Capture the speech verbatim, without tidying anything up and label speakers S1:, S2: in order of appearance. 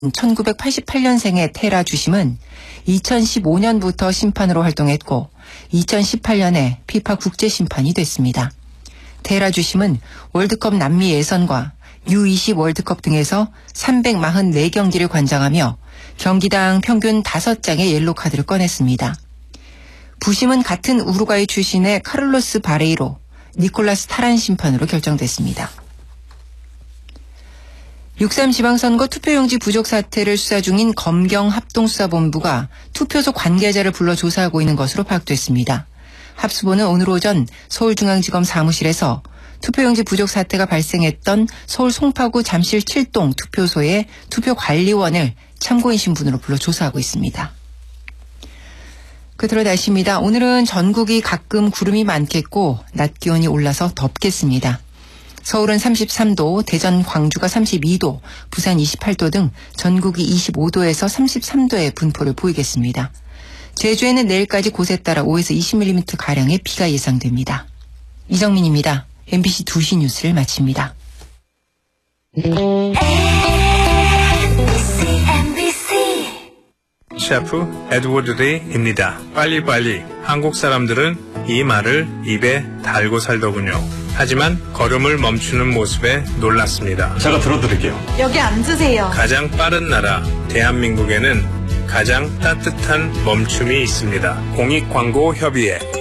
S1: 천구백팔십팔 년생의 테라 주심은 이천십오 년부터 심판으로 활동했고 이천십팔 년에 피파 국제심판이 됐습니다. 테라 주심은 월드컵 남미 예선과 유 이십 월드컵 등에서 삼백사십사 경기를 관장하며 경기당 평균 다섯 장의 옐로 카드를 꺼냈습니다. 부심은 같은 우루과이 출신의 카를로스 바레이로, 니콜라스 타란 심판으로 결정됐습니다. 육삼 지방선거 투표용지 부족 사태를 수사 중인 검경합동수사본부가 투표소 관계자를 불러 조사하고 있는 것으로 파악됐습니다. 합수본은 오늘 오전 서울중앙지검 사무실에서 투표용지 부족 사태가 발생했던 서울 송파구 잠실 칠 동 투표소의 투표관리원을 참고인 신분으로 불러 조사하고 있습니다. 끝으로 날씨입니다. 오늘은 전국이 가끔 구름이 많겠고 낮 기온이 올라서 덥겠습니다. 서울은 삼십삼 도, 대전, 광주가 삼십이 도, 부산 이십팔 도 등 전국이 이십오 도에서 삼십삼 도의 분포를 보이겠습니다. 제주에는 내일까지 곳에 따라 오에서 이십 밀리미터 가량의 비가 예상됩니다. 이정민입니다. 엠비씨 두 시 뉴스를 마칩니다.
S2: 셰프 에드워드 레이입니다. 빨리빨리. 한국 사람들은 이 말을 입에 달고 살더군요. 하지만 걸음을 멈추는 모습에 놀랐습니다.
S3: 제가 들어드릴게요.
S4: 여기 앉으세요.
S2: 가장 빠른 나라 대한민국에는 가장 따뜻한 멈춤이 있습니다. 공익광고협의회